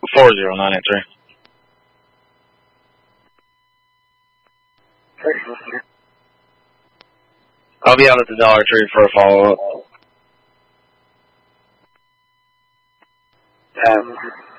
40983. I'll be out at the Dollar Tree for a follow-up.